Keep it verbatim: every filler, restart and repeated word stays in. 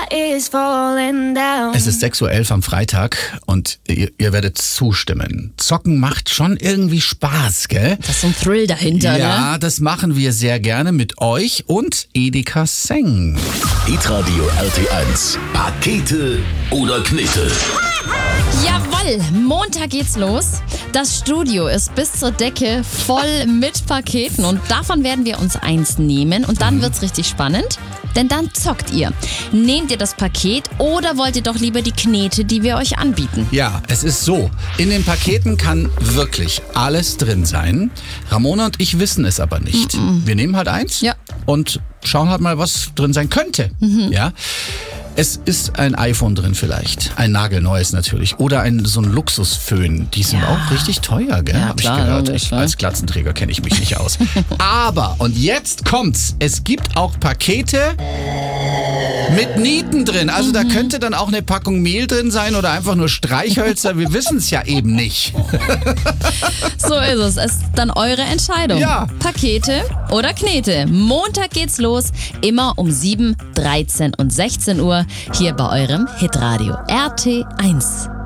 is falling down. Es ist sechs Uhr elf am Freitag und ihr, ihr werdet zustimmen. Zocken macht schon irgendwie Spaß, gell? Da ist so ein Thrill dahinter, Ja, ne? das machen wir sehr gerne mit euch und Edeka Seng. Hitradio R T eins. Pakete oder Knete? Jawohl, Montag geht's los. Das Studio ist bis zur Decke voll mit Paketen und davon werden wir uns eins nehmen und dann wird's richtig spannend, denn dann zockt ihr. Nehmt ihr das Paket oder wollt ihr doch lieber die Knete, die wir euch anbieten? Ja, es ist so. In den Paketen kann wirklich alles drin sein. Ramona und ich wissen es aber nicht. Mm-mm. Wir nehmen halt eins Ja. und schauen halt mal, was drin sein könnte. Mhm. Ja. Es ist ein iPhone drin vielleicht, ein nagelneues natürlich oder ein so ein Luxusföhn. Die sind Ja. auch richtig teuer, gell? Ja, Hab klar, ich gehört. logisch, Ich, ja. als Glatzenträger kenne ich mich nicht aus. Aber, und jetzt kommt's, es gibt auch Pakete mit Nieten drin. Also da könnte dann auch eine Packung Mehl drin sein oder einfach nur Streichhölzer. Wir wissen es ja eben nicht. So ist es. Es ist dann eure Entscheidung. Ja. Pakete oder Knete. Montag geht's los. Immer um sieben, dreizehn und sechzehn Uhr hier bei eurem Hitradio R T eins.